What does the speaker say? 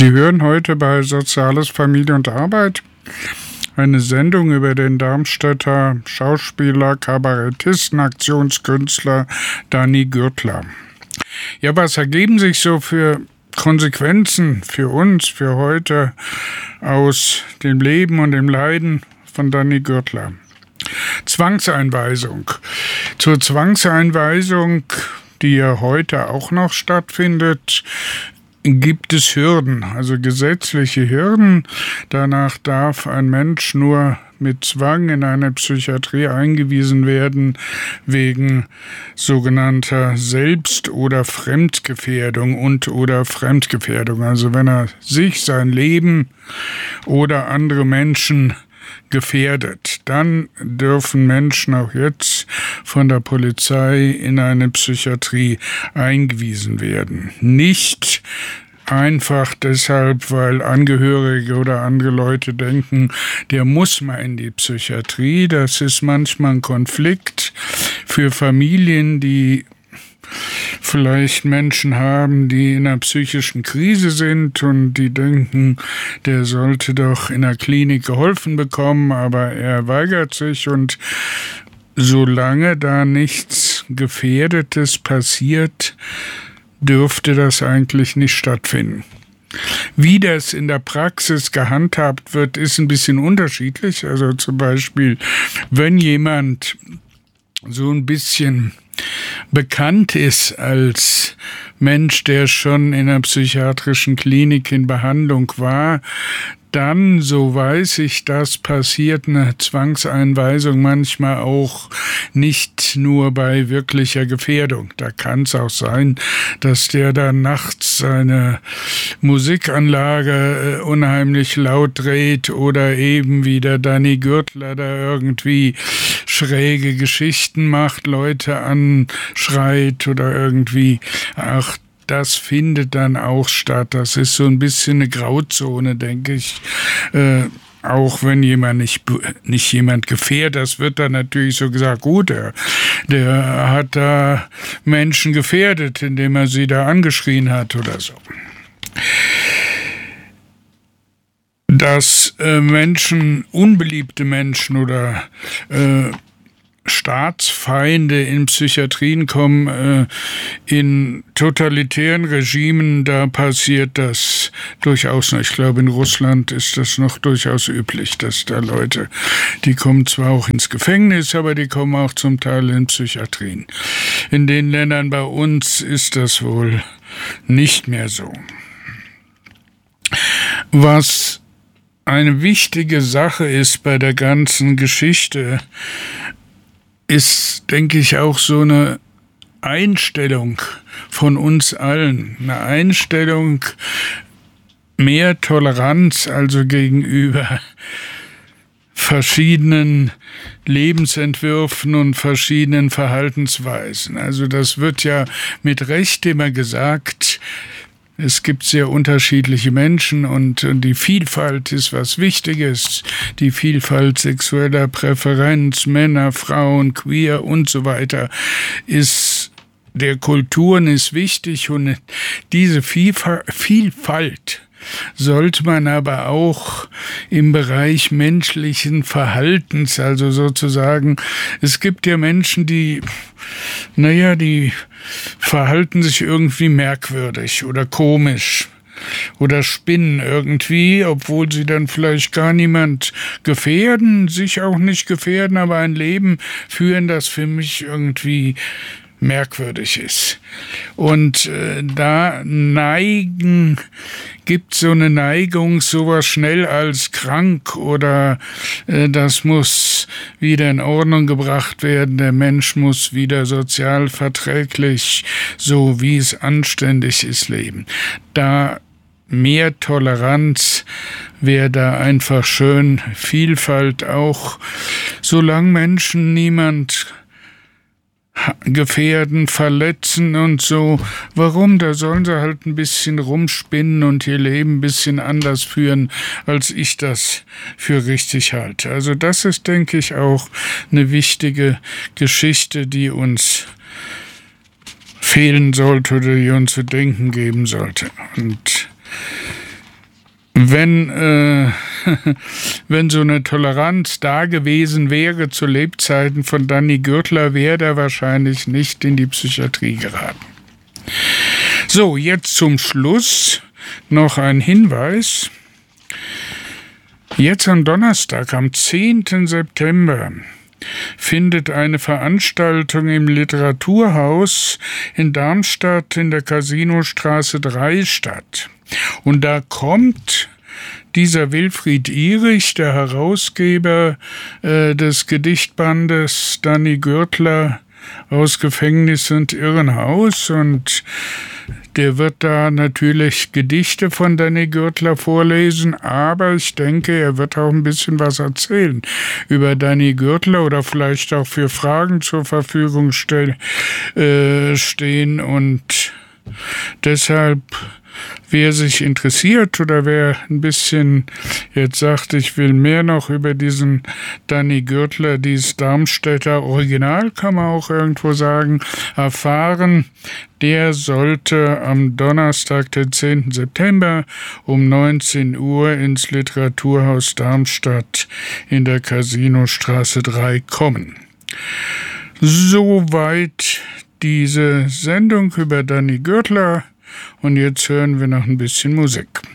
Sie hören heute bei Soziales, Familie und Arbeit eine Sendung über den Darmstädter Schauspieler, Kabarettisten, Aktionskünstler Danny Gürtler. Ja, was ergeben sich so für Konsequenzen für uns, für heute aus dem Leben und dem Leiden von Danny Gürtler? Zwangseinweisung. Zur Zwangseinweisung, die ja heute auch noch stattfindet, gibt es Hürden, also gesetzliche Hürden. Danach darf ein Mensch nur mit Zwang in eine Psychiatrie eingewiesen werden wegen sogenannter Selbst- oder Fremdgefährdung oder Fremdgefährdung. Also wenn er sich, sein Leben oder andere Menschen gefährdet, dann dürfen Menschen auch jetzt von der Polizei in eine Psychiatrie eingewiesen werden. Nicht einfach deshalb, weil Angehörige oder andere Leute denken, der muss mal in die Psychiatrie. Das ist manchmal ein Konflikt für Familien, die vielleicht Menschen haben, die in einer psychischen Krise sind und die denken, der sollte doch in der Klinik geholfen bekommen, aber er weigert sich, und solange da nichts Gefährdetes passiert, dürfte das eigentlich nicht stattfinden. Wie das in der Praxis gehandhabt wird, ist ein bisschen unterschiedlich. Also zum Beispiel, wenn jemand so ein bisschen bekannt ist als Mensch, der schon in einer psychiatrischen Klinik in Behandlung war, dann, so weiß ich, das passiert eine Zwangseinweisung manchmal auch nicht nur bei wirklicher Gefährdung. Da kann es auch sein, dass der dann nachts seine Musikanlage unheimlich laut dreht oder eben wie der Danny Gürtler da irgendwie schräge Geschichten macht, Leute anschreit oder irgendwie, ach, das findet dann auch statt. Das ist so ein bisschen eine Grauzone, denke ich. Auch wenn jemand nicht jemand gefährdet, das wird dann natürlich so gesagt, gut, der hat da Menschen gefährdet, indem er sie da angeschrien hat oder so. Dass unbeliebte Menschen oder Staatsfeinde in Psychiatrien kommen, in totalitären Regimen, da passiert das durchaus noch. Ich glaube, in Russland ist das noch durchaus üblich, dass da Leute, die kommen zwar auch ins Gefängnis, aber die kommen auch zum Teil in Psychiatrien. In den Ländern bei uns ist das wohl nicht mehr so. Was eine wichtige Sache ist bei der ganzen Geschichte, ist, denke ich, auch so eine Einstellung von uns allen. Eine Einstellung, mehr Toleranz, also gegenüber verschiedenen Lebensentwürfen und verschiedenen Verhaltensweisen. Also das wird ja mit Recht immer gesagt, es gibt sehr unterschiedliche Menschen und die Vielfalt ist was Wichtiges. Die Vielfalt sexueller Präferenz, Männer, Frauen, queer und so weiter ist der Kulturen ist wichtig, und diese Vielfalt sollte man aber auch im Bereich menschlichen Verhaltens, also sozusagen, es gibt ja Menschen, die verhalten sich irgendwie merkwürdig oder komisch oder spinnen irgendwie, obwohl sie dann vielleicht gar niemand gefährden, sich auch nicht gefährden, aber ein Leben führen, das für mich irgendwie merkwürdig ist. Und da gibt so eine Neigung, sowas schnell als krank oder das muss wieder in Ordnung gebracht werden, der Mensch muss wieder sozial verträglich, so wie es anständig ist, leben. Da mehr Toleranz wäre da einfach schön, Vielfalt auch, solange Menschen niemand gefährden, verletzen und so. Warum? Da sollen sie halt ein bisschen rumspinnen und ihr Leben ein bisschen anders führen, als ich das für richtig halte. Also das ist, denke ich, auch eine wichtige Geschichte, die uns fehlen sollte oder die uns zu denken geben sollte. Und wenn so eine Toleranz da gewesen wäre zu Lebzeiten von Danny Gürtler, wäre er wahrscheinlich nicht in die Psychiatrie geraten. So, jetzt zum Schluss noch ein Hinweis. Jetzt am Donnerstag, am 10. September, findet eine Veranstaltung im Literaturhaus in Darmstadt in der Casinostraße 3 statt. Und da kommt dieser Wilfried Ihrig, der Herausgeber des Gedichtbandes Danny Gürtler aus Gefängnis und Irrenhaus, und der wird da natürlich Gedichte von Danny Gürtler vorlesen, aber ich denke, er wird auch ein bisschen was erzählen über Danny Gürtler oder vielleicht auch für Fragen zur Verfügung stehen, und deshalb, wer sich interessiert oder wer ein bisschen jetzt sagt, ich will mehr noch über diesen Danny Gürtler, dieses Darmstädter Original, kann man auch irgendwo sagen, erfahren, der sollte am Donnerstag, den 10. September um 19 Uhr ins Literaturhaus Darmstadt in der Casinostraße 3 kommen. Soweit diese Sendung über Danny Gürtler. Und jetzt hören wir noch ein bisschen Musik.